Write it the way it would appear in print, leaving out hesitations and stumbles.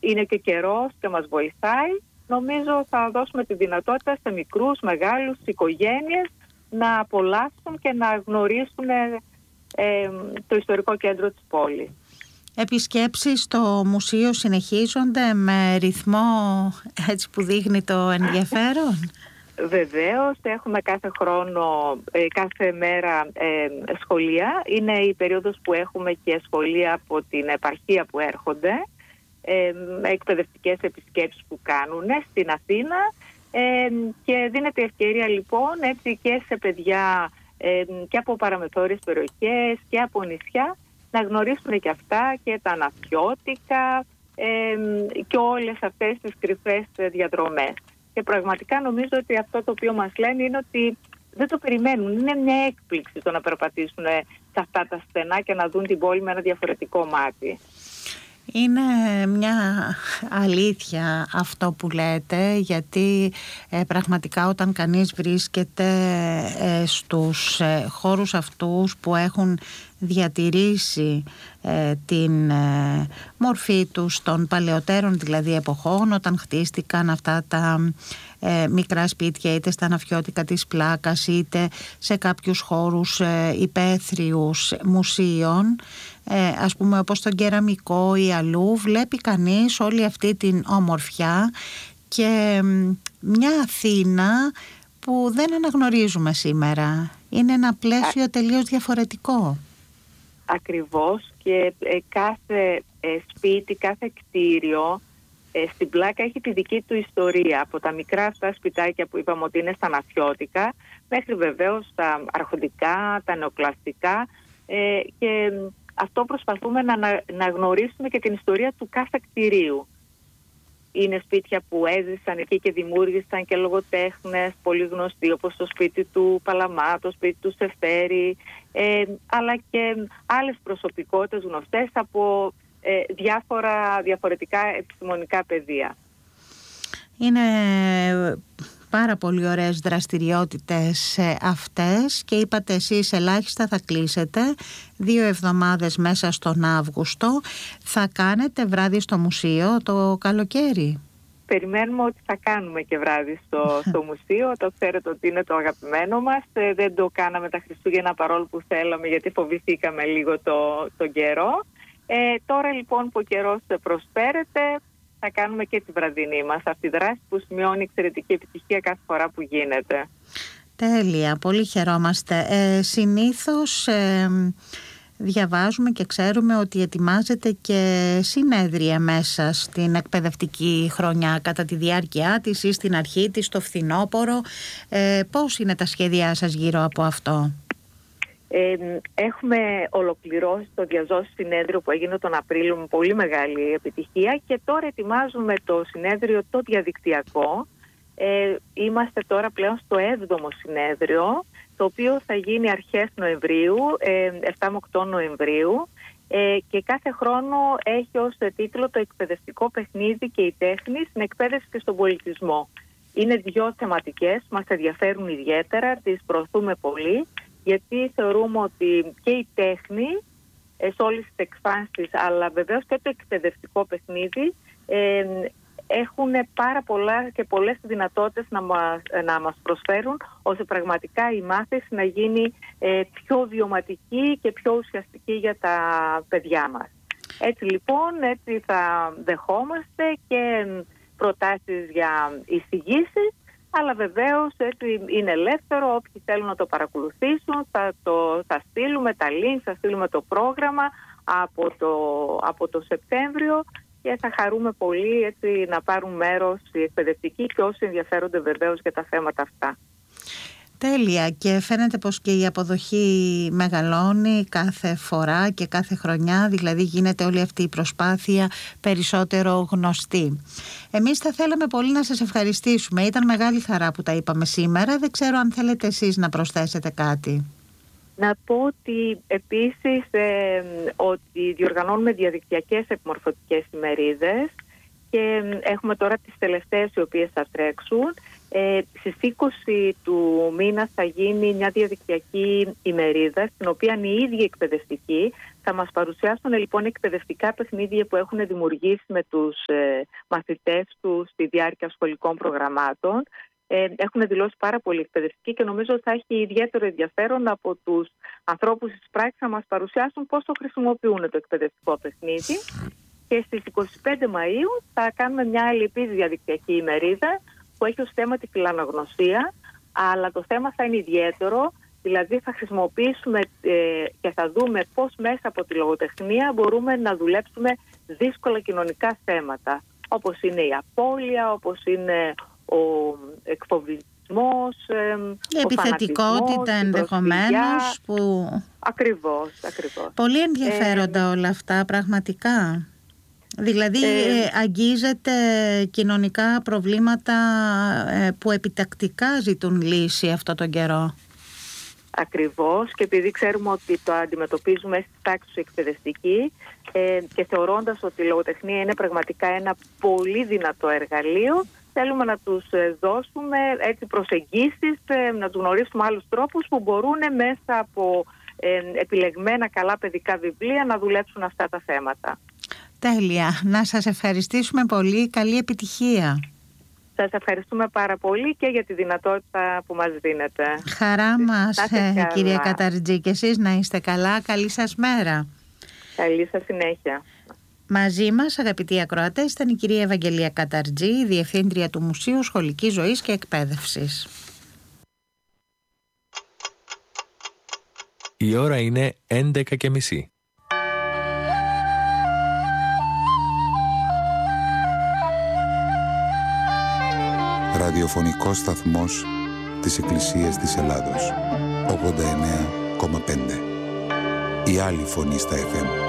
είναι και καιρός και μας βοηθάει. Νομίζω θα δώσουμε τη δυνατότητα σε μικρούς, μεγάλους, οικογένειες να απολαύσουν και να γνωρίσουν το ιστορικό κέντρο της πόλης. Επισκέψεις στο μουσείο συνεχίζονται με ρυθμό έτσι που δείχνει το ενδιαφέρον? Βεβαίως, έχουμε κάθε χρόνο, κάθε μέρα σχολεία. Είναι η περίοδος που έχουμε και σχολεία από την επαρχία που έρχονται, εκπαιδευτικές επισκέψεις που κάνουν στην Αθήνα, και δίνεται ευκαιρία λοιπόν έτσι και σε παιδιά και από παραμεθόριες περιοχές και από νησιά να γνωρίσουν και αυτά και τα αναφιώτικα και όλες αυτές τις κρυφές διαδρομές. Και πραγματικά νομίζω ότι αυτό το οποίο μας λένε είναι ότι δεν το περιμένουν. Είναι μια έκπληξη το να περπατήσουν σε αυτά τα στενά και να δουν την πόλη με ένα διαφορετικό μάτι. Είναι μια αλήθεια αυτό που λέτε, γιατί πραγματικά όταν κανείς βρίσκεται στους χώρους αυτούς που έχουν διατηρήσει την μορφή τους των παλαιότερων δηλαδή εποχών, όταν χτίστηκαν αυτά τα μικρά σπίτια είτε στα αναφιώτικα της Πλάκας είτε σε κάποιους χώρους υπαίθριους μουσείων, ας πούμε όπως τον Κεραμικό ή αλλού, βλέπει κανείς όλη αυτή την ομορφιά και μια Αθήνα που δεν αναγνωρίζουμε σήμερα. Είναι ένα πλαίσιο τελείως διαφορετικό. Ακριβώς, και κάθε σπίτι, κάθε κτίριο στην Πλάκα έχει τη δική του ιστορία. Από τα μικρά αυτά σπιτάκια που είπαμε ότι είναι στα αναφιώτικα μέχρι βεβαίως τα αρχοντικά, τα νεοκλασικά, και αυτό προσπαθούμε να γνωρίσουμε και την ιστορία του κάθε κτηρίου. Είναι σπίτια που έζησαν εκεί και δημιούργησαν και λογοτέχνες πολύ γνωστοί, όπως το σπίτι του Παλαμά, το σπίτι του Σεφέρη, αλλά και άλλες προσωπικότητες γνωστές από διαφορετικά επιστημονικά πεδία. Είναι πάρα πολύ ωραίες δραστηριότητες αυτές και είπατε εσείς ελάχιστα θα κλείσετε 2 εβδομάδες μέσα στον Αύγουστο. Θα κάνετε βράδυ στο μουσείο το καλοκαίρι? Περιμένουμε ότι θα κάνουμε και βράδυ στο μουσείο. Το ξέρετε ότι είναι το αγαπημένο μας. Δεν το κάναμε τα Χριστούγεννα παρόλο που θέλαμε, γιατί φοβηθήκαμε λίγο τον καιρό. Τώρα λοιπόν που ο καιρός προσφέρεται, θα κάνουμε και τη βραδινή μας αυτή τη δράση που σημειώνει εξαιρετική επιτυχία κάθε φορά που γίνεται. Τέλεια, πολύ χαιρόμαστε. Συνήθως διαβάζουμε και ξέρουμε ότι ετοιμάζεται και συνέδρια μέσα στην εκπαιδευτική χρονιά κατά τη διάρκεια της ή στην αρχή της, στο φθινόπωρο. Πώς είναι τα σχέδιά σας γύρω από αυτό? Έχουμε ολοκληρώσει το διαζώσει συνέδριο που έγινε τον Απρίλιο με πολύ μεγάλη επιτυχία και τώρα ετοιμάζουμε το συνέδριο το διαδικτυακό. Είμαστε τώρα πλέον στο 7ο συνέδριο, το οποίο θα γίνει αρχές Νοεμβρίου, 7 με 8 Νοεμβρίου, και κάθε χρόνο έχει ως τίτλο το εκπαιδευτικό παιχνίδι και η τέχνη στην εκπαίδευση και στον πολιτισμό. Είναι 2 θεματικές, μας ενδιαφέρουν ιδιαίτερα, τις προωθούμε πολύ, γιατί θεωρούμε ότι και η τέχνη σε όλες τις εκφάνσεις, αλλά βεβαίως και το εκπαιδευτικό παιχνίδι έχουν πάρα πολλά και πολλές δυνατότητες να μας προσφέρουν, ώστε πραγματικά η μάθηση να γίνει πιο βιωματική και πιο ουσιαστική για τα παιδιά μας. Έτσι λοιπόν, έτσι θα δεχόμαστε και προτάσεις για εισηγήσεις, αλλά βεβαίως έτσι είναι ελεύθερο, όποιοι θέλουν να το παρακολουθήσουν θα στείλουμε τα links, θα στείλουμε το πρόγραμμα από το Σεπτέμβριο και θα χαρούμε πολύ έτσι να πάρουν μέρος οι εκπαιδευτικοί και όσοι ενδιαφέρονται βεβαίως για τα θέματα αυτά. Τέλεια, και φαίνεται πως και η αποδοχή μεγαλώνει κάθε φορά και κάθε χρονιά, δηλαδή γίνεται όλη αυτή η προσπάθεια περισσότερο γνωστή. Εμείς θα θέλαμε πολύ να σας ευχαριστήσουμε, ήταν μεγάλη χαρά που τα είπαμε σήμερα, δεν ξέρω αν θέλετε εσείς να προσθέσετε κάτι. Να πω ότι επίσης ότι διοργανώνουμε διαδικτυακές επιμορφωτικές ημερίδες και έχουμε τώρα τις τελευταίες οι οποίες θα τρέξουν. Στις 20 του μήνα θα γίνει μια διαδικτυακή ημερίδα στην οποία οι ίδιοι εκπαιδευτικοί Θα μας παρουσιάσουν λοιπόν εκπαιδευτικά παιχνίδια που έχουν δημιουργήσει με τους μαθητές τους στη διάρκεια σχολικών προγραμμάτων. Έχουν δηλώσει πάρα πολύ εκπαιδευτικοί και νομίζω ότι θα έχει ιδιαίτερο ενδιαφέρον από τους ανθρώπους της πράξης να μας παρουσιάσουν πώς το χρησιμοποιούν το εκπαιδευτικό παιχνίδι. Και στις 25 Μαΐου θα κάνουμε μια άλλη επίσης διαδικτυακή ημερίδα που έχει ως θέμα τη φιλαναγνωσία, αλλά το θέμα θα είναι ιδιαίτερο, δηλαδή θα χρησιμοποιήσουμε και θα δούμε πώς μέσα από τη λογοτεχνία μπορούμε να δουλέψουμε δύσκολα κοινωνικά θέματα, όπως είναι η απώλεια, όπως είναι ο εκφοβισμός, η επιθετικότητα ενδεχομένως. Ακριβώς. Πολύ ενδιαφέροντα όλα αυτά, πραγματικά. Δηλαδή αγγίζεται κοινωνικά προβλήματα που επιτακτικά ζητούν λύση αυτό τον καιρό. Ακριβώς, και επειδή ξέρουμε ότι το αντιμετωπίζουμε στη τάξη του εκπαιδευτική και θεωρώντας ότι η λογοτεχνία είναι πραγματικά ένα πολύ δυνατό εργαλείο, θέλουμε να τους δώσουμε έτσι προσεγγίσεις, να τους γνωρίσουμε άλλους τρόπους που μπορούν μέσα από επιλεγμένα καλά παιδικά βιβλία να δουλέψουν αυτά τα θέματα. Τέλεια. Να σας ευχαριστήσουμε πολύ. Καλή επιτυχία. Σας ευχαριστούμε πάρα πολύ και για τη δυνατότητα που μας δίνετε. Χαρά μας, κυρία Καταρτζή, και εσείς να είστε καλά. Καλή σας μέρα. Καλή σας συνέχεια. Μαζί μας, αγαπητοί ακροατές, ήταν η κυρία Ευαγγελία Καταρτζή, Διευθύντρια του Μουσείου Σχολικής Ζωής και Εκπαίδευσης. Η ώρα είναι 11:30. Ραδιοφωνικός σταθμός της Εκκλησίας της Ελλάδος. 89,5. Η άλλη φωνή στα FM.